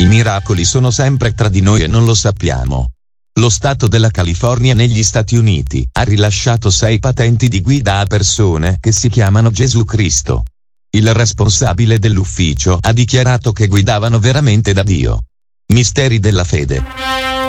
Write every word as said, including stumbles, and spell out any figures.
I miracoli sono sempre tra di noi e non lo sappiamo. Lo Stato della California negli Stati Uniti ha rilasciato sei patenti di guida a persone che si chiamano Gesù Cristo. Il responsabile dell'ufficio ha dichiarato che guidavano veramente da Dio. Misteri della fede.